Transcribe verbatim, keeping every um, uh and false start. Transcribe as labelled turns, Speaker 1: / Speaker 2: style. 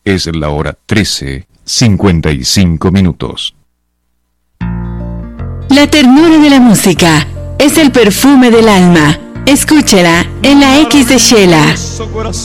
Speaker 1: Es la hora trece, cincuenta y cinco minutos.
Speaker 2: La ternura de la música es el perfume del alma. Escúchela en la X de Shela.